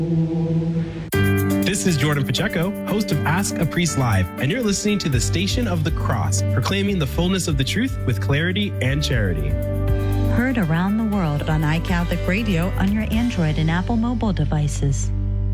This is Jordan Pacheco, host of Ask a Priest Live, and you're listening to the Station of the Cross, proclaiming the fullness of the truth with clarity and charity. Heard around the world on iCatholic Radio on your Android and Apple mobile devices.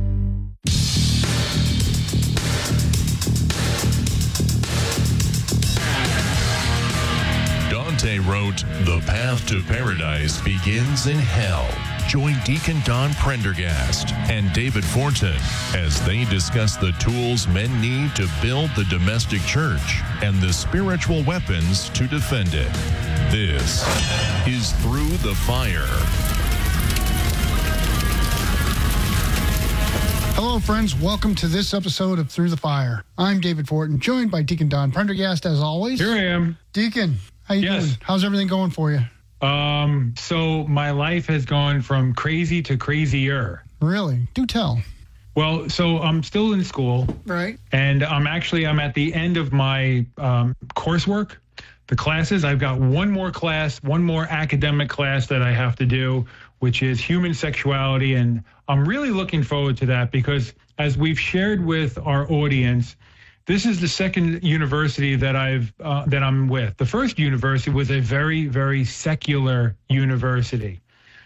Dante wrote, "The path to paradise begins in hell." Join Deacon Don Prendergast and David Fortin as they discuss the tools men need to build the domestic church and the spiritual weapons to defend it. This is Through the Fire. Hello, friends. Welcome to this episode of Through the Fire. I'm David Fortin, joined by Deacon Don Prendergast, as always. Here I am. Deacon, how you doing? How's everything going for you? So my life has gone from crazy to crazier. Really? Do tell. Well, so I'm still in school. Right. And I'm at the end of my coursework, the classes. I've got one more academic class that I have to do, which is human sexuality. And I'm really looking forward to that because as we've shared with our audience, this is the second university that I'm with. The first university was a very, very secular university,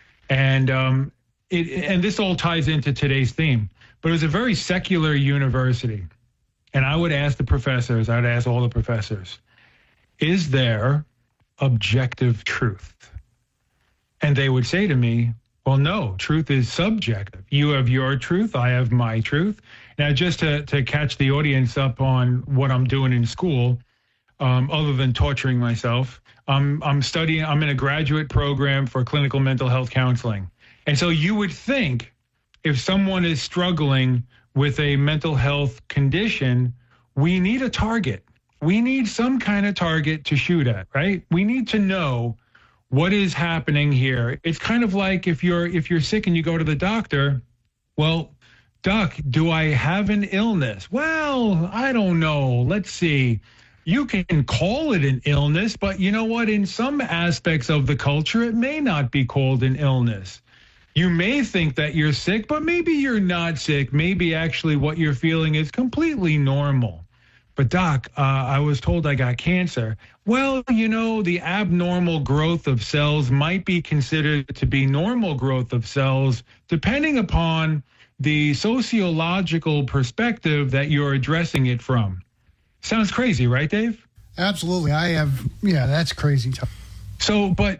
and this all ties into today's theme. But it was a very secular university, and I would ask all the professors, is there objective truth? And they would say to me, well, no, truth is subjective. You have your truth, I have my truth. Now, just to catch the audience up on what I'm doing in school, other than torturing myself, I'm in a graduate program for clinical mental health counseling. And so you would think if someone is struggling with a mental health condition, we need a target. We need some kind of target to shoot at, right? We need to know what is happening here. It's kind of like if you're sick and you go to the doctor, well, Doc, do I have an illness? Well, I don't know. Let's see. You can call it an illness, but you know what? In some aspects of the culture, it may not be called an illness. You may think that you're sick, but maybe you're not sick. Maybe actually what you're feeling is completely normal. But Doc, I was told I got cancer. Well, you know, the abnormal growth of cells might be considered to be normal growth of cells, depending upon the sociological perspective that you're addressing it from. Sounds crazy, right, Dave? Absolutely. That's crazy. So, but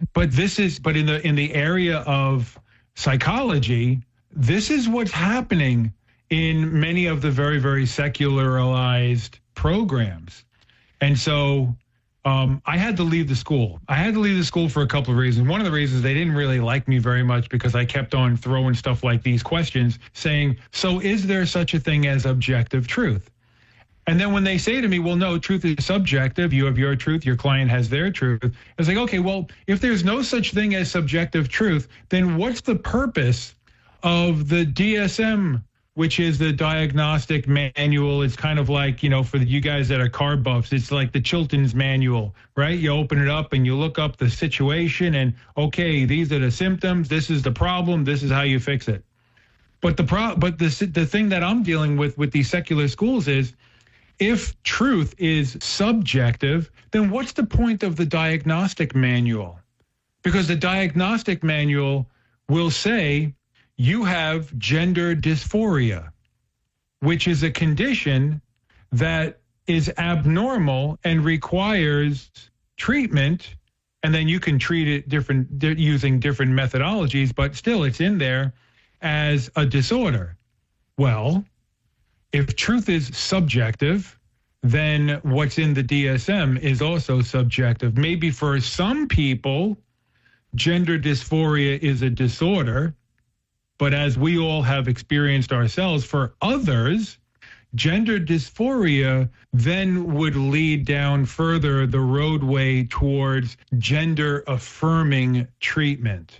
in the area of psychology, this is what's happening in many of the very, very secularized programs. And so I had to leave the school. I had to leave the school for a couple of reasons. One of the reasons they didn't really like me very much because I kept on throwing stuff like these questions saying, so is there such a thing as objective truth? And then when they say to me, well, no, truth is subjective. You have your truth. Your client has their truth. It's like, okay, well, if there's no such thing as subjective truth, then what's the purpose of the DSM, which is the diagnostic manual? It's kind of like, you know, for you guys that are car buffs, it's like the Chilton's manual, right? You open it up and you look up the situation and, okay, these are the symptoms. This is the problem. This is how you fix it. But the thing that I'm dealing with these secular schools is, if truth is subjective, then what's the point of the diagnostic manual? Because the diagnostic manual will say you have gender dysphoria, which is a condition that is abnormal and requires treatment, and then you can treat it using different methodologies, but still it's in there as a disorder. Well, if truth is subjective, then what's in the DSM is also subjective. Maybe for some people, gender dysphoria is a disorder, but as we all have experienced ourselves, for others, gender dysphoria then would lead down further the roadway towards gender-affirming treatment.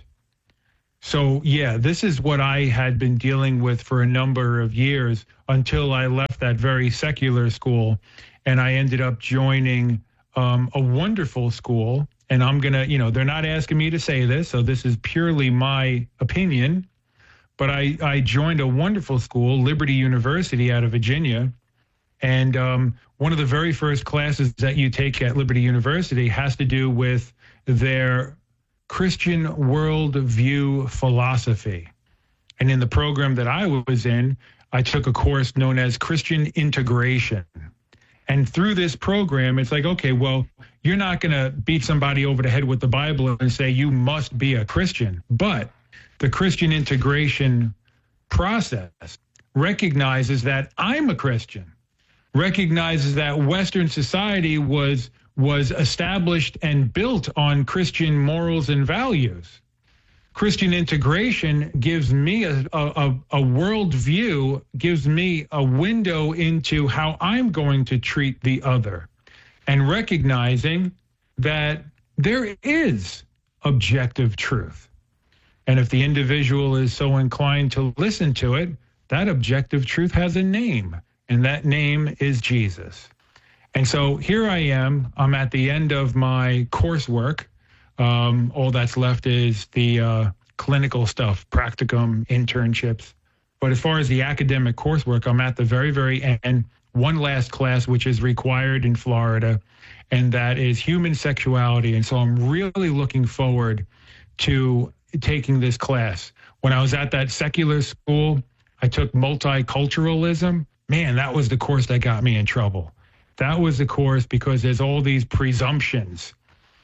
So, yeah, this is what I had been dealing with for a number of years until I left that very secular school, and I ended up joining a wonderful school. And I'm going to, they're not asking me to say this, so this is purely my opinion. but I joined a wonderful school, Liberty University out of Virginia. And one of the very first classes that you take at Liberty University has to do with their Christian worldview philosophy. And in the program that I was in, I took a course known as Christian integration. And through this program, it's like, okay, well, you're not going to beat somebody over the head with the Bible and say you must be a Christian. But the Christian integration process recognizes that I'm a Christian, recognizes that Western society was established and built on Christian morals and values. Christian integration gives me a worldview, gives me a window into how I'm going to treat the other, and recognizing that there is objective truth. And if the individual is so inclined to listen to it, that objective truth has a name, and that name is Jesus. And so here I am. I'm at the end of my coursework. All that's left is the clinical stuff, practicum, internships. But as far as the academic coursework, I'm at the very, very end. One last class, which is required in Florida, and that is human sexuality. And so I'm really looking forward to taking this class. When I was at that secular school, I took multiculturalism. Man, that was the course that got me in trouble. That was the course because there's all these presumptions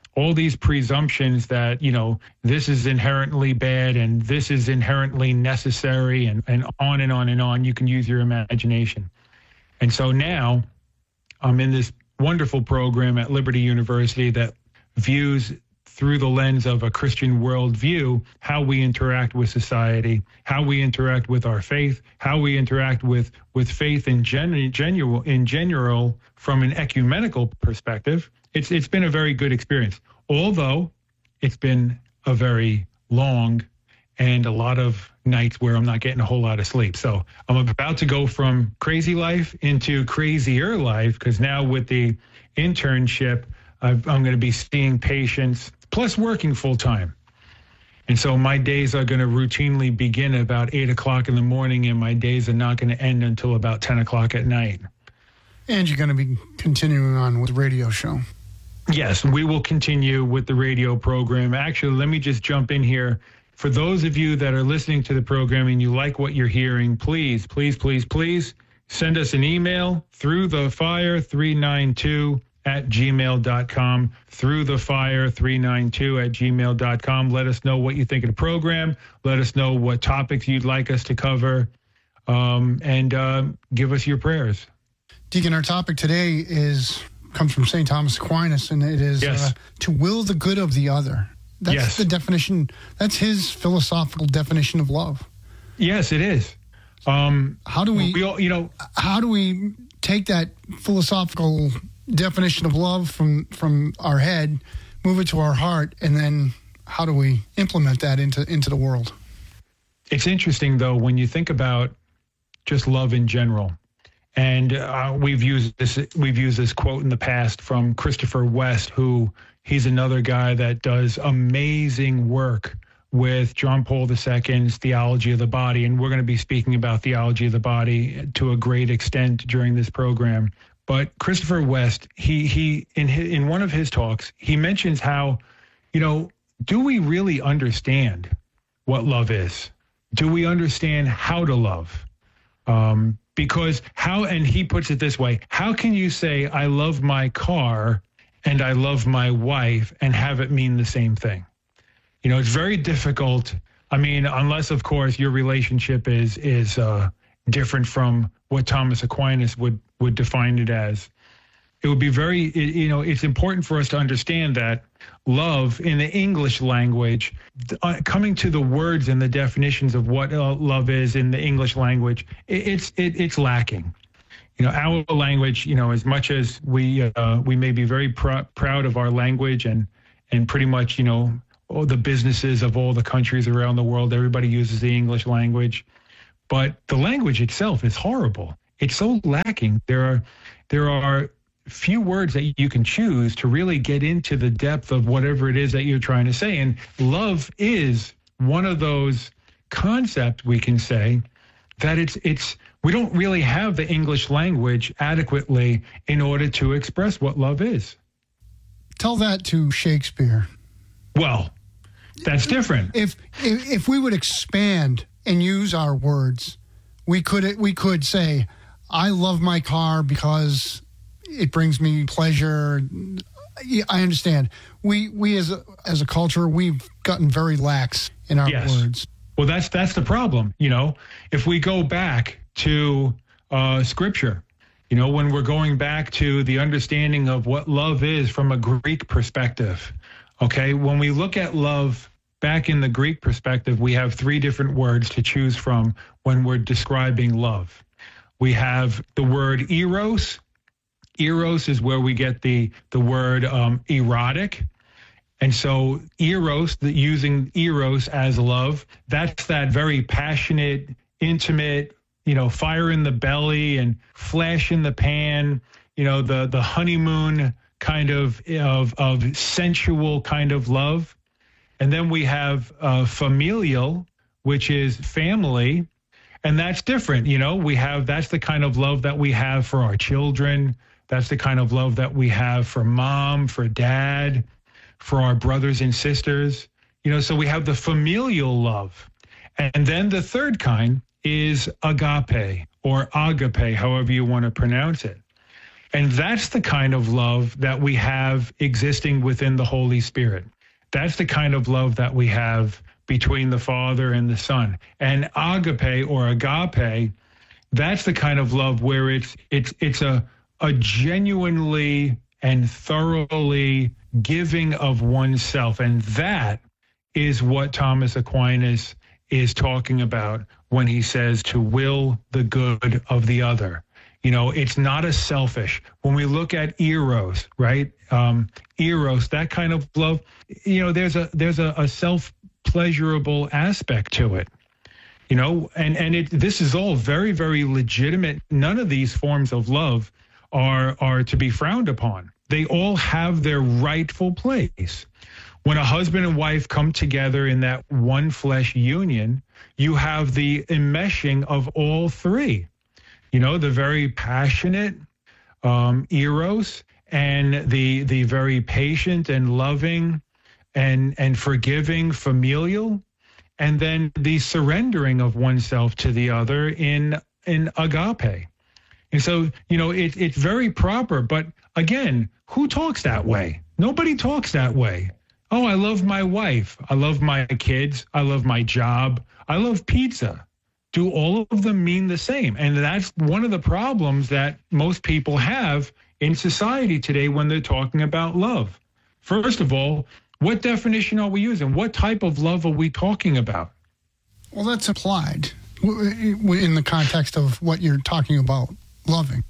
that, you know, this is inherently bad and this is inherently necessary, and on and on and on. You can use your imagination. And so now I'm in this wonderful program at Liberty University that views through the lens of a Christian worldview how we interact with society, how we interact with our faith, how we interact with faith in general from an ecumenical perspective. It's been a very good experience, although it's been a very long and a lot of nights where I'm not getting a whole lot of sleep. So I'm about to go from crazy life into crazier life, because now with the internship, I'm going to be seeing patients plus working full time. And so my days are going to routinely begin at about 8 o'clock in the morning, and my days are not going to end until about 10 o'clock at night. And you're going to be continuing on with the radio show. Yes, we will continue with the radio program. Actually, let me just jump in here. For those of you that are listening to the program and you like what you're hearing, please send us an email through thefire392@gmail.com, through thefire392@gmail.com. Let us know what you think of the program. Let us know what topics you'd like us to cover, and give us your prayers. Deacon, our topic today comes from St. Thomas Aquinas, and it is to will the good of the other. That's the definition. That's his philosophical definition of love. Yes, it is. How do we take that philosophical definition of love from our head, move it to our heart, and then how do we implement that into the world? It's interesting, though, when you think about just love in general. And we've used this quote in the past from Christopher West, he's another guy that does amazing work with John Paul II's Theology of the Body. And we're going to be speaking about theology of the body to a great extent during this program. But Christopher West, he in one of his talks, he mentions how, do we really understand what love is? Do we understand how to love? Because and he puts it this way, how can you say I love my car and I love my wife and have it mean the same thing? It's very difficult. I mean, unless, of course, your relationship is different from what Thomas Aquinas would define it as. It would be it's important for us to understand that love in the English language, coming to the words and the definitions of what love is in the English language, it's lacking. Our language, as much as we may be very proud of our language and pretty much, all the businesses of all the countries around the world, everybody uses the English language, but the language itself is horrible. It's so lacking. There are few words that you can choose to really get into the depth of whatever it is that you're trying to say. And love is one of those concept, we can say that we don't really have the English language adequately in order to express what love is. Tell that to Shakespeare. Well, that's different. If we would expand and use our words, we could say, I love my car because it brings me pleasure. I understand. We as a culture, we've gotten very lax in our words. Well, that's the problem. If we go back to Scripture, when we're going back to the understanding of what love is from a Greek perspective, okay, when we look at love back in the Greek perspective, we have 3 different words to choose from when we're describing love. We have the word eros. Eros is where we get the word erotic. And so eros, using eros as love, that's that very passionate, intimate, fire in the belly and flash in the pan, the honeymoon kind of sensual kind of love. And then we have familial, which is family. And that's different. That's the kind of love that we have for our children. That's the kind of love that we have for mom, for dad, for our brothers and sisters. So we have the familial love. And then the third kind is agape or agape, however you want to pronounce it. And that's the kind of love that we have existing within the Holy Spirit. That's the kind of love that we have between the Father and the Son. And agape or agape, that's the kind of love where it's a genuinely and thoroughly giving of oneself. And that is what Thomas Aquinas is talking about when he says to will the good of the other. It's not a selfish. When we look at eros, right? Eros, that kind of love, there's a self-pleasurable aspect to it. This is all very, very legitimate. None of these forms of love are to be frowned upon. They all have their rightful place. When a husband and wife come together in that one flesh union, you have the enmeshing of all 3. The very passionate eros and the very patient and loving and forgiving familial, and then the surrendering of oneself to the other in agape. And so, it's very proper. But again, who talks that way? Nobody talks that way. Oh, I love my wife. I love my kids. I love my job. I love pizza. Do all of them mean the same? And that's one of the problems that most people have in society today when they're talking about love. First of all, what definition are we using? What type of love are we talking about? Well, that's applied in the context of what you're talking about, loving.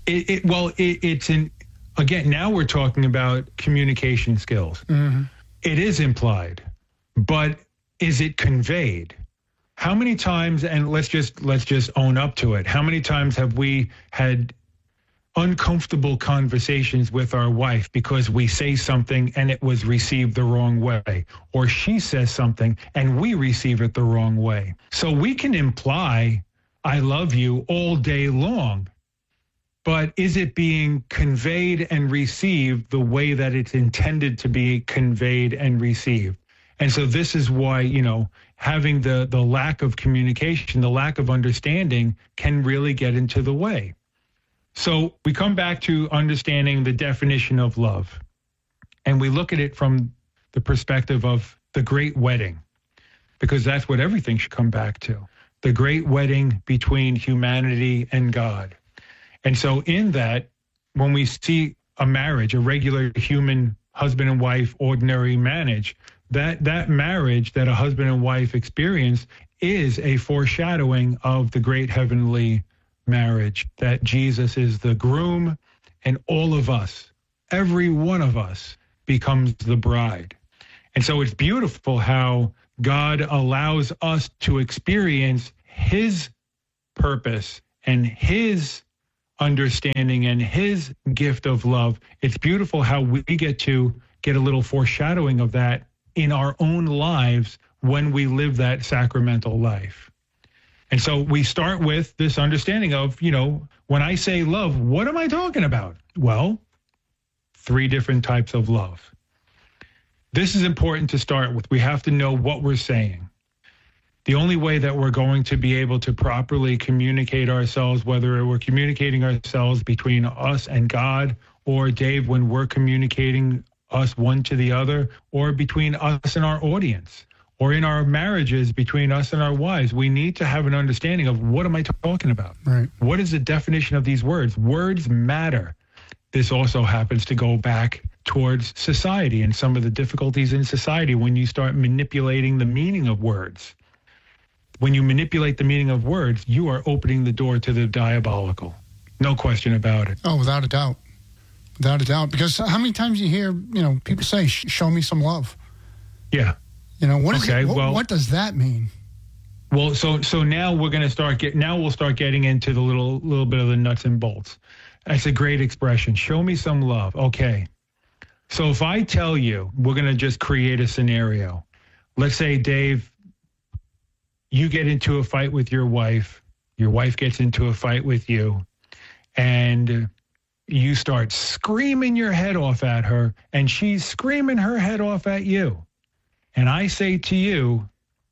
Again, now we're talking about communication skills. Mm-hmm. It is implied, but is it conveyed? How many times, and let's just own up to it, how many times have we had uncomfortable conversations with our wife because we say something and it was received the wrong way, or she says something and we receive it the wrong way? So we can imply, I love you all day long, but is it being conveyed and received the way that it's intended to be conveyed and received? And so this is why, having the lack of communication, the lack of understanding can really get into the way. So we come back to understanding the definition of love, and we look at it from the perspective of the great wedding, because that's what everything should come back to, the great wedding between humanity and God. And so in that, when we see a marriage, a regular human husband and wife, ordinary marriage, that marriage that a husband and wife experience is a foreshadowing of the great heavenly marriage, that Jesus is the groom and all of us, every one of us, becomes the bride. And so it's beautiful how God allows us to experience his purpose and his understanding and his gift of love. It's beautiful how we get to get a little foreshadowing of that in our own lives when we live that sacramental life. And so we start with this understanding of, when I say love, what am I talking about? Well, 3 different types of love. This is important to start with. We have to know what we're saying. The only way that we're going to be able to properly communicate ourselves, whether we're communicating ourselves between us and God, or Dave, when we're communicating us one to the other, or between us and our audience, or in our marriages between us and our wives, we need to have an understanding of what am I talking about? Right. What is the definition of these words? Words matter. This also happens to go back towards society and some of the difficulties in society when you start manipulating the meaning of words. When you manipulate the meaning of words, you are opening the door to the diabolical. No question about it. Oh, without a doubt. Without a doubt. Because how many times you hear, people say, show me some love. Yeah. What is it? What does that mean? Well, so now we're going to we'll start getting into the little bit of the nuts and bolts. That's a great expression. Show me some love. Okay. So if I tell you, we're going to just create a scenario. Let's say, Dave, you get into a fight with your wife gets into a fight with you, and you start screaming your head off at her, and she's screaming her head off at you. And I say to you,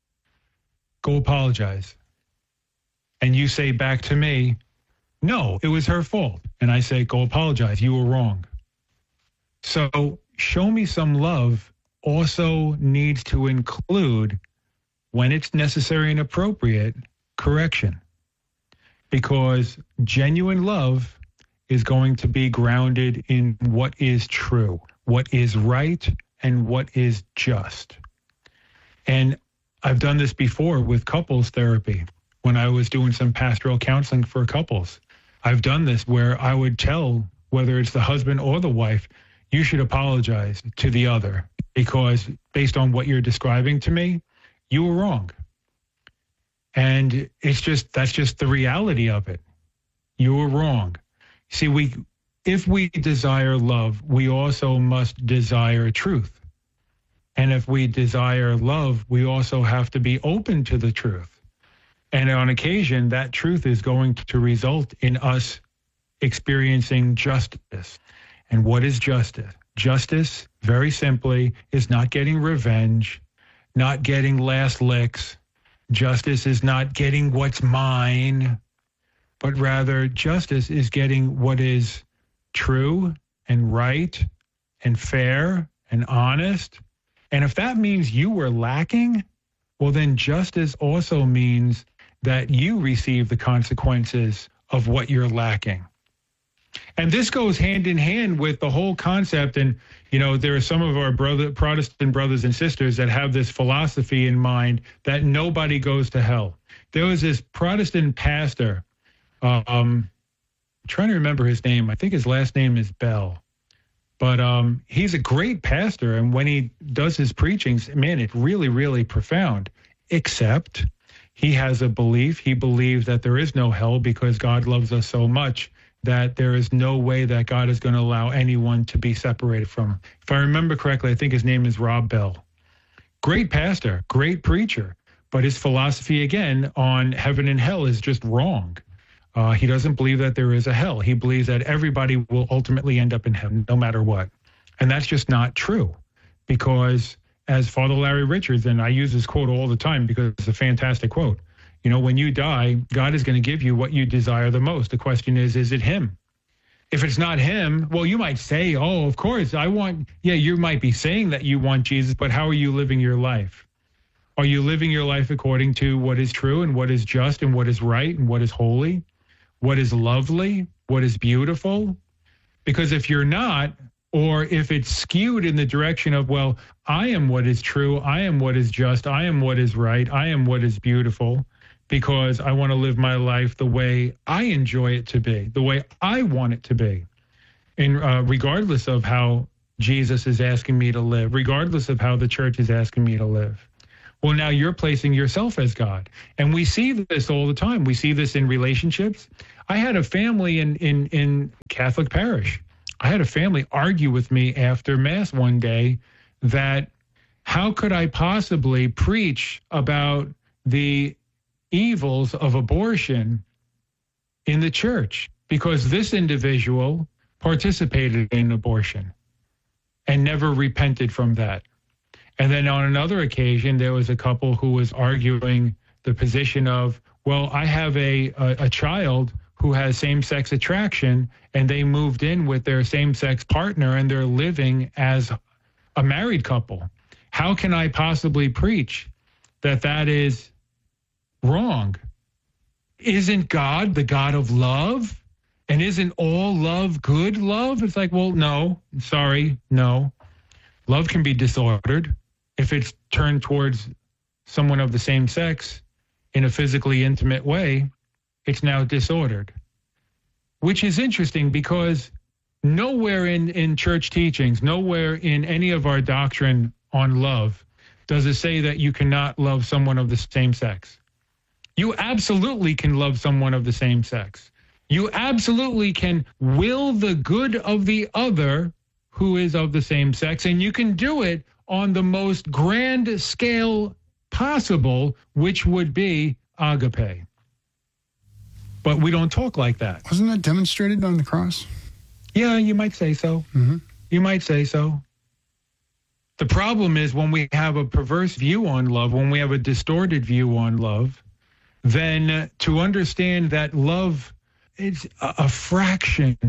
go apologize. And you say back to me, no, it was her fault. And I say, go apologize. You were wrong. So show me some love also needs to include, when it's necessary and appropriate, correction. Because genuine love is going to be grounded in what is true, what is right, and what is just. And I've done this before with couples therapy when I was doing some pastoral counseling for couples. I've done this where I would tell, whether it's the husband or the wife, you should apologize to the other because based on what you're describing to me, you were wrong. And that's just the reality of it. You were wrong. See, if we desire love, we also must desire truth. And if we desire love, we also have to be open to the truth. And on occasion, that truth is going to result in us experiencing justice. And what is justice? Justice, very simply, is not getting revenge, not getting last licks. Justice is not getting what's mine, but rather justice is getting what is true and right and fair and honest. And if that means you were lacking, well, then justice also means that you receive the consequences of what you're lacking. And this goes hand in hand with the whole concept. And, there are some of our Protestant brothers and sisters that have this philosophy in mind that nobody goes to hell. There was this Protestant pastor, I'm trying to remember his name. I think his last name is Bell. But he's a great pastor. And when he does his preachings, man, it's really, really profound. Except he has a belief. He believes that there is no hell because God loves us so much that there is no way that God is going to allow anyone to be separated from him. If I remember correctly, I think his name is Rob Bell. Great pastor, great preacher, but his philosophy, again, on heaven and hell is just wrong. He doesn't believe that there is a hell. He believes that everybody will ultimately end up in heaven, no matter what. And that's just not true, because as Father Larry Richards, and I use this quote all the time because it's a fantastic quote, when you die, God is going to give you what you desire the most. The question is it him? If it's not him, well, you might say, oh, of course, you might be saying that you want Jesus, but how are you living your life? Are you living your life according to what is true and what is just and what is right and what is holy, what is lovely, what is beautiful? Because if you're not, or if it's skewed in the direction of, well, I am what is true, I am what is just, I am what is right, I am what is beautiful, because I want to live my life the way I enjoy it to be, the way I want it to be, and regardless of how Jesus is asking me to live, regardless of how the church is asking me to live. Well, now you're placing yourself as God. And we see this all the time. We see this in relationships. I had a family in Catholic parish. I had a family argue with me after Mass one day that how could I possibly preach about the evils of abortion in the church? Because this individual participated in abortion and never repented from that. And then on another occasion, there was a couple who was arguing the position of, well, I have a child who has same-sex attraction, and they moved in with their same-sex partner, and they're living as a married couple. How can I possibly preach that that is wrong? Isn't God the God of love? And isn't all love good love? It's like, well, no, sorry, no. Love can be disordered if it's turned towards someone of the same sex in a physically intimate way. It's now disordered, which is interesting because nowhere in church teachings, nowhere in any of our doctrine on love does it say that you cannot love someone of the same sex. You absolutely can love someone of the same sex. You absolutely can will the good of the other who is of the same sex, and you can do it on the most grand scale possible, which would be agape. But we don't talk like that. Wasn't that demonstrated on the cross? Yeah, you might say so. Mm-hmm. You might say so. The problem is when we have a perverse view on love, when we have a distorted view on love, then to understand that love is a fraction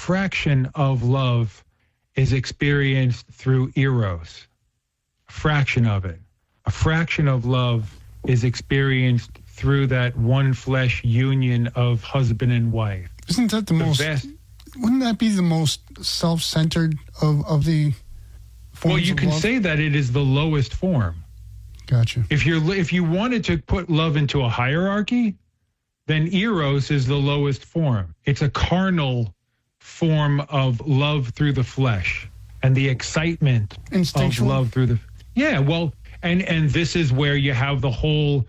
of love is experienced through eros. A fraction of it. A fraction of love is experienced through that one flesh union of husband and wife. Isn't that wouldn't that be the most self-centered of the forms? Well, you can love? say that it is the lowest form. Gotcha. If you wanted to put love into a hierarchy, then eros is the lowest form. It's a carnal form of love through the flesh and the excitement of love through the... Yeah, well, and this is where you have the whole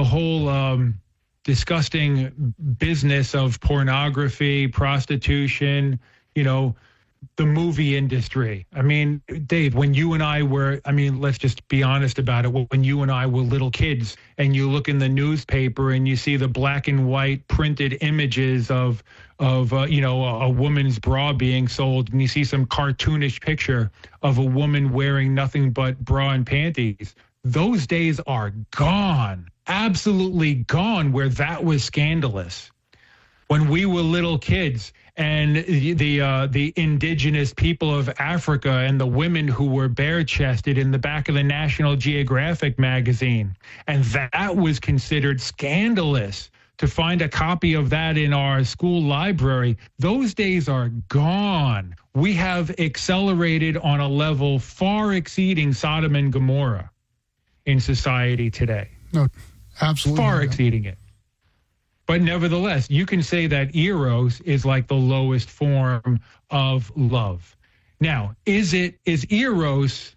disgusting business of pornography, prostitution, the movie industry. I mean, Dave, when you and I were, let's just be honest about it. When you and I were little kids and you look in the newspaper and you see the black and white printed images of a woman's bra being sold, and you see some cartoonish picture of a woman wearing nothing but bra and panties, those days are gone, absolutely gone, where that was scandalous. When we were little kids and the indigenous people of Africa and the women who were bare-chested in the back of the National Geographic magazine, and that was considered scandalous to find a copy of that in our school library, those days are gone. We have accelerated on a level far exceeding Sodom and Gomorrah in society today. No, absolutely. Far exceeding it. But nevertheless, you can say that eros is like the lowest form of love. Now, is eros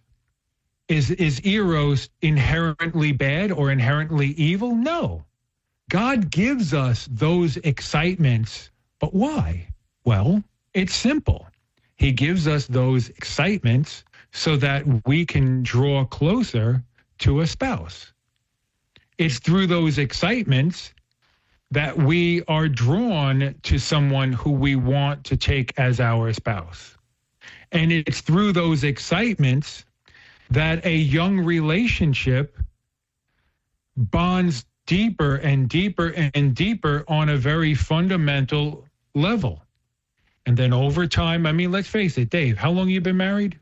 inherently bad or inherently evil? No. God gives us those excitements, but why? Well, it's simple. He gives us those excitements so that we can draw closer to a spouse. It's through those excitements that we are drawn to someone who we want to take as our spouse. And it's through those excitements that a young relationship bonds deeper and deeper and deeper on a very fundamental level. And then over time, let's face it, Dave, how long have you been married?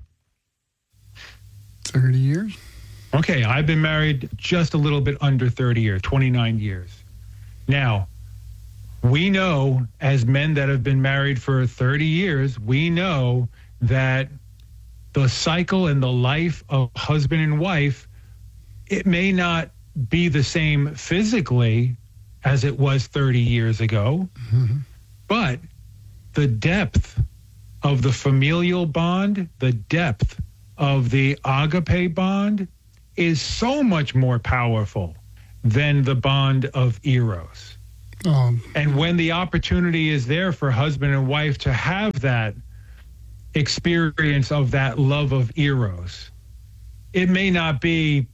30 years. Okay, I've been married just a little bit under 30 years, 29 years. Now, we know as men that have been married for 30 years, we know that the cycle and the life of husband and wife, it may not be the same physically as it was 30 years ago, but the depth of the familial bond, the depth of the agape bond is so much more powerful than the bond of eros. And when the opportunity is there for husband and wife to have that experience of that love of eros, it may not be,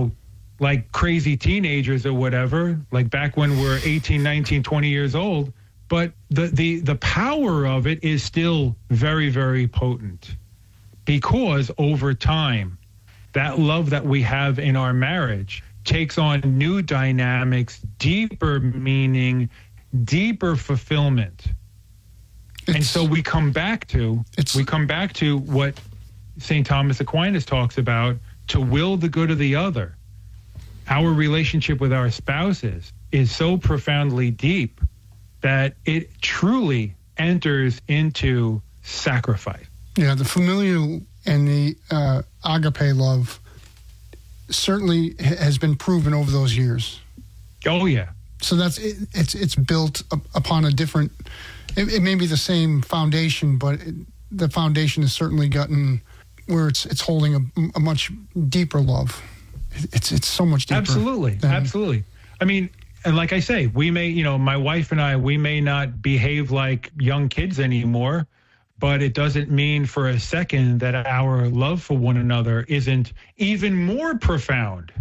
like crazy teenagers or whatever, like back when we're 18, 19, 20 years old, but the power of it is still very, very potent, because over time, that love that we have in our marriage takes on new dynamics, deeper meaning, deeper fulfillment. And so we come back to what St. Thomas Aquinas talks about, to will the good of the other. Our relationship with our spouses is so profoundly deep that it truly enters into sacrifice. Yeah, the familial and the agape love certainly has been proven over those years. Oh, yeah. So it's built upon a different, it may be the same foundation, but the foundation has certainly gotten where it's holding a much deeper love. It's so much deeper. Absolutely. I mean, and like I say, we may, my wife and I, we may not behave like young kids anymore, but it doesn't mean for a second that our love for one another isn't even more profound,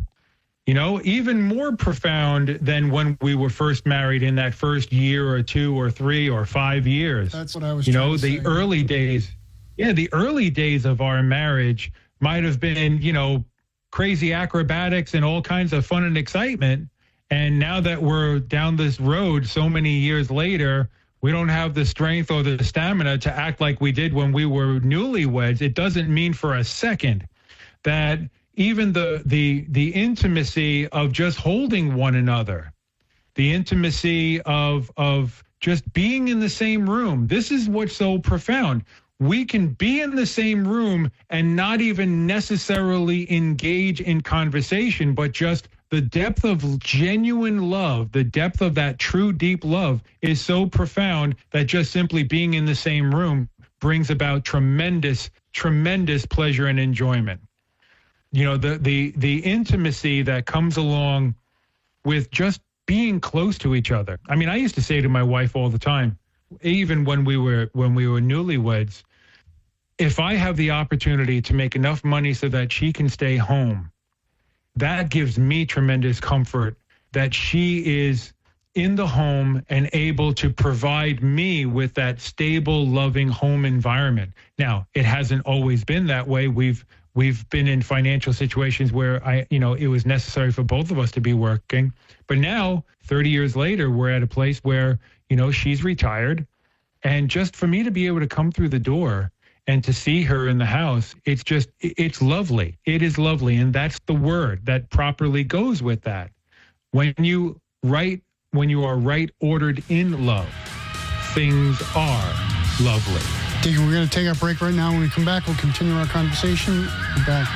even more profound than when we were first married in that first year or 2 or 3 or 5 years. That's what I was trying to say. Early days. Yeah, the early days of our marriage might have been, crazy acrobatics and all kinds of fun and excitement. And now that we're down this road so many years later, we don't have the strength or the stamina to act like we did when we were newlyweds. It doesn't mean for a second that even the intimacy of just holding one another, the intimacy of just being in the same room, this is what's so profound. We can be in the same room and not even necessarily engage in conversation, but just the depth of genuine love, the depth of that true deep love is so profound that just simply being in the same room brings about tremendous, tremendous pleasure and enjoyment. The intimacy that comes along with just being close to each other. I mean, I used to say to my wife all the time, even when we were newlyweds, if I have the opportunity to make enough money so that she can stay home, that gives me tremendous comfort that she is in the home and able to provide me with that stable, loving home environment. Now, it hasn't always been that way. We've been in financial situations where it was necessary for both of us to be working. But now, 30 years later, we're at a place where, she's retired. And just for me to be able to come through the door and to see her in the house, it's lovely. It is lovely. And that's the word that properly goes with that. When you are right ordered in love, things are lovely. We're going to take our break right now. When we come back, we'll continue our conversation. We're back.